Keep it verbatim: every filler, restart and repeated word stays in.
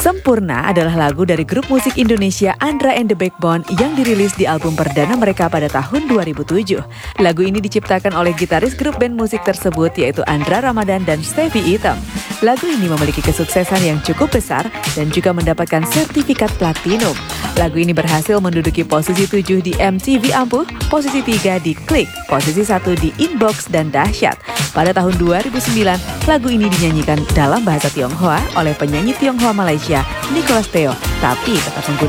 Sempurna adalah lagu dari grup musik Indonesia Andra and the Backbone yang dirilis di album perdana mereka pada tahun dua ribu tujuh. Lagu ini diciptakan oleh gitaris grup band musik tersebut yaitu Andra Ramadan dan Stevie Item. Lagu ini memiliki kesuksesan yang cukup besar dan juga mendapatkan sertifikat platinum. Lagu ini berhasil menduduki posisi tujuh di M T V Ampuh, posisi tiga di Klik, posisi satu di Inbox dan Dahsyat. Pada tahun dua ribu sembilan, lagu ini dinyanyikan dalam bahasa Tionghoa oleh penyanyi Tionghoa Malaysia Nicholas Theo, tapi tetap menggunakan